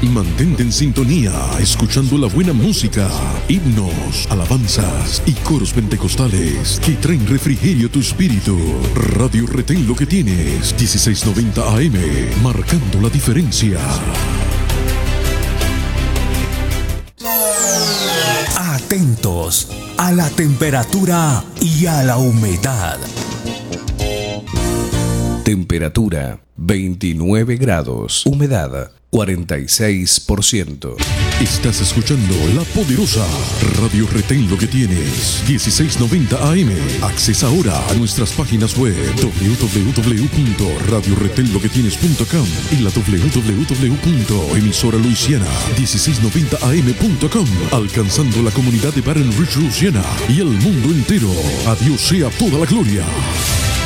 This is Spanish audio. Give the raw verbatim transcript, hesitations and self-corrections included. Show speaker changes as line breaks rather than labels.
Mantente en sintonía, escuchando la buena música, himnos, alabanzas y coros pentecostales que traen refrigerio a tu espíritu. Radio Retén Lo Que Tienes, dieciséis noventa A M, marcando la diferencia.
Atentos a la temperatura y a la humedad. Temperatura veintinueve grados, humedad cuarenta y seis por ciento.
Estás escuchando La Poderosa Radio Retén Lo Que Tienes, dieciséis noventa A M. Accesa ahora a nuestras páginas web doble u doble u doble u punto radio retén lo que tienes punto com y la doble u doble u doble u punto emisora louisiana dieciséis noventa a m punto com, alcanzando la comunidad de Baton Rouge, Louisiana y el mundo entero. A Dios sea toda la gloria.